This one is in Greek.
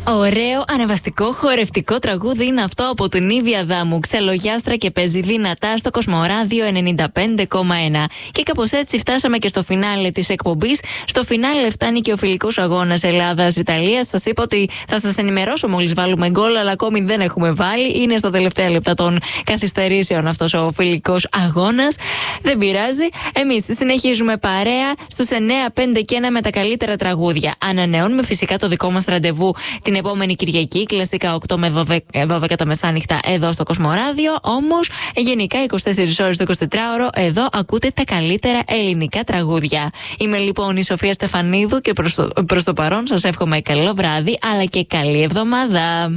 Ωραίο, ανεβαστικό, χορευτικό τραγούδι είναι αυτό από την Ήβη Αδάμου. Ξελογιάστρα και παίζει δυνατά στο Κοσμοράδιο 95,1. Και κάπως έτσι φτάσαμε και στο φινάλε της εκπομπής. Στο φινάλε φτάνει και ο φιλικός αγώνας Ελλάδας-Ιταλίας. Σας είπα ότι θα σας ενημερώσω μόλις βάλουμε γκολ, αλλά ακόμη δεν έχουμε βάλει. Είναι στα τελευταία λεπτά των καθυστερήσεων αυτός ο φιλικός αγώνας. Δεν πειράζει. Εμείς συνεχίζουμε παρέα στους 9, 5 και 1 με τα καλύτερα τραγούδια. Ανανεώνουμε φυσικά το δικό μας ραντεβού την επόμενη Κυριακή, κλασικά 8 με 12 τα μεσάνυχτα εδώ στο Κοσμοράδιο. Όμως, γενικά 24 ώρες το 24ωρο εδώ ακούτε τα καλύτερα ελληνικά τραγούδια. Είμαι λοιπόν η Σοφία Στεφανίδου και προς το παρόν σας εύχομαι καλό βράδυ αλλά και καλή εβδομάδα.